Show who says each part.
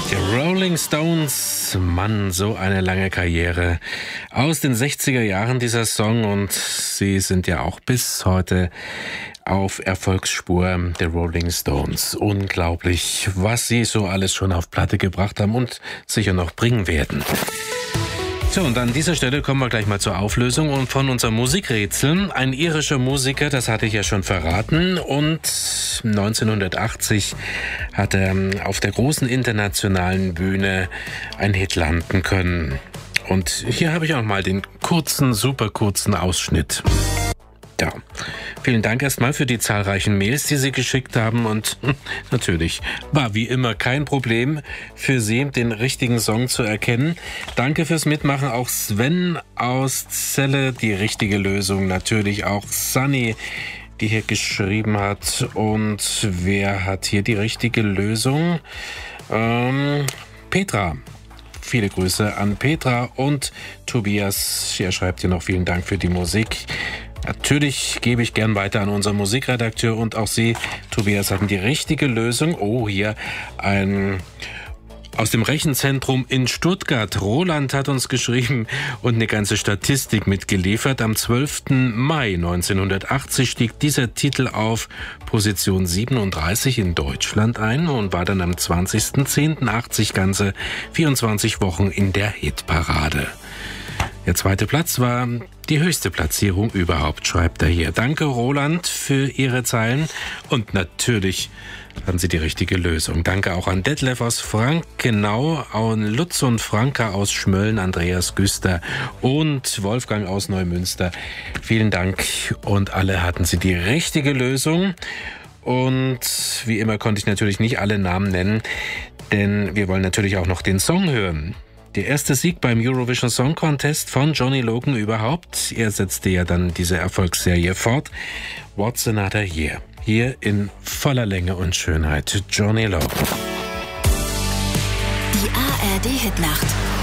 Speaker 1: Die Rolling Stones, Mann, so eine lange Karriere. Aus den 60er Jahren dieser Song, und sie sind ja auch bis heute auf Erfolgsspur, der Rolling Stones. Unglaublich, was sie so alles schon auf Platte gebracht haben und sicher noch bringen werden. So, und an dieser Stelle kommen wir gleich mal zur Auflösung und von unserem Musikrätsel. Ein irischer Musiker, das hatte ich ja schon verraten, und 1980 hat er auf der großen internationalen Bühne einen Hit landen können. Und hier habe ich auch mal den super kurzen Ausschnitt. Ja, vielen Dank erstmal für die zahlreichen Mails, die Sie geschickt haben, und natürlich war wie immer kein Problem für Sie, den richtigen Song zu erkennen. Danke fürs Mitmachen, auch Sven aus Celle, die richtige Lösung, natürlich auch Sunny, die hier geschrieben hat. Und wer hat hier die richtige Lösung? Petra. Viele Grüße an Petra und Tobias. Er schreibt hier noch vielen Dank für die Musik. Natürlich gebe ich gern weiter an unseren Musikredakteur, und auch Sie, Tobias, hatten die richtige Lösung. Oh, hier ein aus dem Rechenzentrum in Stuttgart. Roland hat uns geschrieben und eine ganze Statistik mitgeliefert. Am 12. Mai 1980 stieg dieser Titel auf Position 37 in Deutschland ein und war dann am 20.10.80 ganze 24 Wochen in der Hitparade. Der zweite Platz war die höchste Platzierung überhaupt, schreibt er hier. Danke, Roland, für Ihre Zeilen. Und natürlich haben Sie die richtige Lösung. Danke auch an Detlef aus Frankenau, an Lutz und Franka aus Schmölln, Andreas Güster und Wolfgang aus Neumünster. Vielen Dank, und alle hatten Sie die richtige Lösung. Und wie immer konnte ich natürlich nicht alle Namen nennen, denn wir wollen natürlich auch noch den Song hören. Der erste Sieg beim Eurovision Song Contest von Johnny Logan überhaupt. Er setzte ja dann diese Erfolgsserie fort. What's Another Year? Hier in voller Länge und Schönheit. Johnny Logan.
Speaker 2: Die ARD Hitnacht.